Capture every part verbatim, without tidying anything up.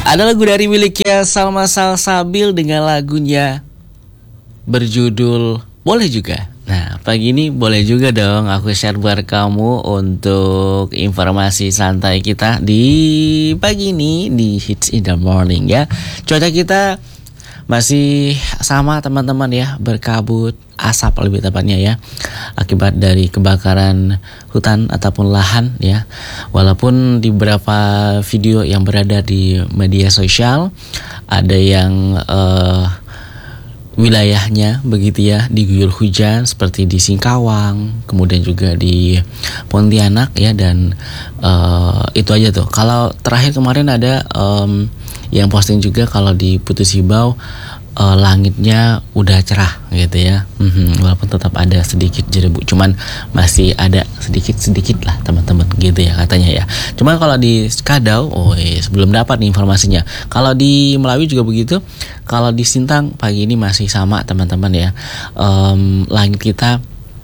Ada lagu dari miliknya Salma Salsabil dengan lagunya berjudul Boleh Juga. Nah, pagi ini boleh juga dong aku share buat kamu untuk informasi santai kita di pagi ini di Hits in the Morning ya. Cuaca kita masih sama teman-teman ya, berkabut, asap lebih tepatnya ya, akibat dari kebakaran hutan ataupun lahan ya. Walaupun di beberapa video yang berada di media sosial ada yang uh, wilayahnya begitu ya diguyur hujan seperti di Singkawang, kemudian juga di Pontianak ya, dan uh, itu aja tuh. Kalau terakhir kemarin ada um, yang posting juga kalau di Putus Hibau uh, langitnya udah cerah gitu ya, mm-hmm. walaupun tetap ada sedikit jerebu, cuman masih ada sedikit-sedikit lah teman-teman gitu ya katanya ya. Cuman kalau di Skadau, oh eh, sebelum dapat nih informasinya. Kalau di Melawi juga begitu. Kalau di Sintang pagi ini masih sama teman-teman ya. Um, langit kita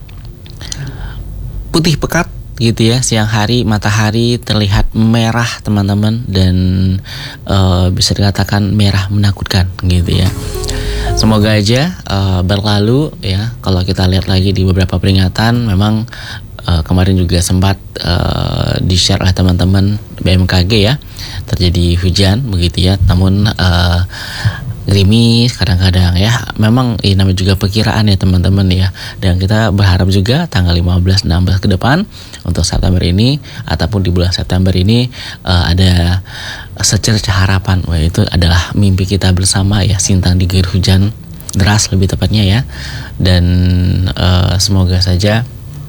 putih pekat gitu ya. Siang hari matahari terlihat merah teman-teman, dan uh, bisa dikatakan merah menakutkan gitu ya. Semoga aja uh, berlalu ya. Kalau kita lihat lagi di beberapa peringatan, memang uh, kemarin juga sempat uh, di-share oleh teman-teman B M K G ya, terjadi hujan begitu ya. Namun uh, gerimis kadang-kadang ya. Memang ini namanya juga perkiraan ya teman-teman ya. Dan kita berharap juga tanggal lima belas enam belas ke depan untuk September ini ataupun di bulan September ini uh, ada secercah harapan. Wah, itu adalah mimpi kita bersama ya, Sintang diguyur hujan deras lebih tepatnya ya. Dan uh, semoga saja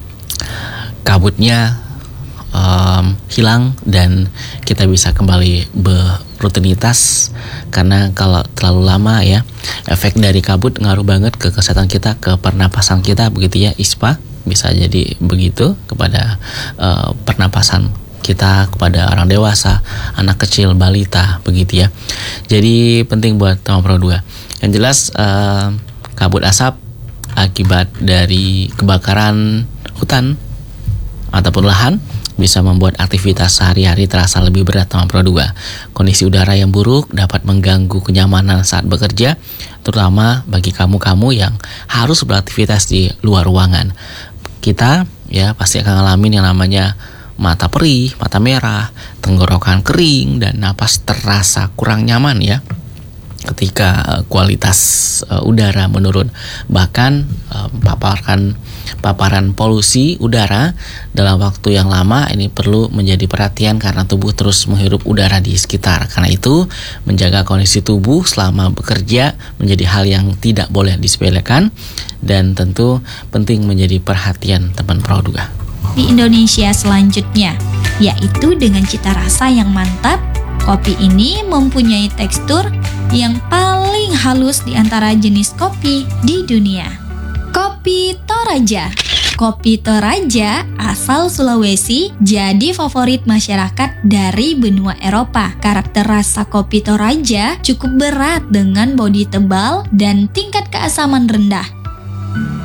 kabutnya um, hilang dan kita bisa kembali berrutinitas, karena kalau terlalu lama ya efek dari kabut ngaruh banget ke kesehatan kita, ke pernapasan kita begitu ya, ispa bisa jadi begitu kepada uh, pernapasan kita, kepada orang dewasa, anak kecil, balita begitu ya. Jadi penting buat teman Pro dua. Yang jelas uh, kabut asap akibat dari kebakaran hutan ataupun lahan bisa membuat aktivitas sehari-hari terasa lebih berat teman Pro dua. Kondisi udara yang buruk dapat mengganggu kenyamanan saat bekerja, terutama bagi kamu-kamu yang harus beraktivitas di luar ruangan. Kita ya pasti akan ngalamin yang namanya mata perih, mata merah, tenggorokan kering, dan napas terasa kurang nyaman ya ketika uh, kualitas uh, udara menurun. Bahkan uh, paparan paparan polusi udara dalam waktu yang lama ini perlu menjadi perhatian karena tubuh terus menghirup udara di sekitar. Karena itu menjaga kondisi tubuh selama bekerja menjadi hal yang tidak boleh disepelekan, dan tentu penting menjadi perhatian teman Pro dua. Di Indonesia selanjutnya, yaitu dengan cita rasa yang mantap, kopi ini mempunyai tekstur yang paling halus di antara jenis kopi di dunia. Kopi Toraja. Kopi Toraja asal Sulawesi jadi favorit masyarakat dari benua Eropa. Karakter rasa kopi Toraja cukup berat dengan bodi tebal dan tingkat keasaman rendah.